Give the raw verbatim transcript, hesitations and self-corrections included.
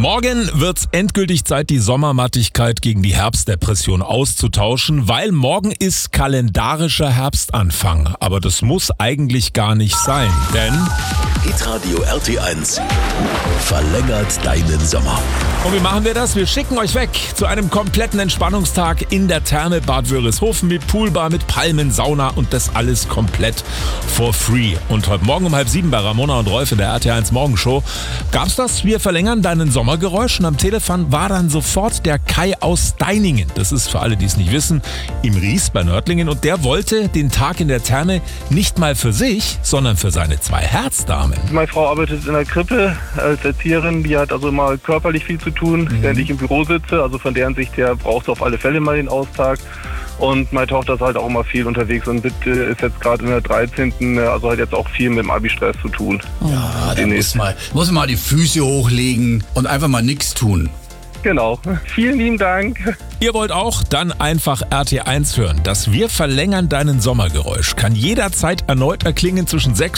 Morgen wird's endgültig Zeit, die Sommermattigkeit gegen die Herbstdepression auszutauschen, weil morgen ist kalendarischer Herbstanfang. Aber das muss eigentlich gar nicht sein, denn Hitradio R T eins verlängert deinen Sommer. Und wie machen wir das? Wir schicken euch weg zu einem kompletten Entspannungstag in der Therme Bad Wörishofen mit Poolbar, mit Palmen, Sauna und das alles komplett for free. Und heute Morgen um halb sieben bei Ramona und Rolf in der R T eins Morgenshow gab's das. Wir verlängern deinen Sommergeräusch und am Telefon war dann sofort der Kai aus Deiningen. Das ist für alle, die es nicht wissen, im Ries bei Nördlingen. Und der wollte den Tag in der Therme nicht mal für sich, sondern für seine zwei Herzdamen. Meine Frau arbeitet in der Krippe als Erzieherin. Die hat also immer körperlich viel zu tun, mhm. während ich im Büro sitze. Also von deren Sicht her brauchst du auf alle Fälle mal den Austag. Und meine Tochter ist halt auch immer viel unterwegs und ist jetzt gerade in der dreizehnten Also hat jetzt auch viel mit dem Abi-Stress zu tun. Ja, da muss man, muss man mal die Füße hochlegen und einfach mal nichts tun. Genau. Vielen lieben Dank. Ihr wollt auch? Dann einfach R T eins hören. Das Wir verlängern deinen Sommergeräusch kann jederzeit erneut erklingen zwischen sechs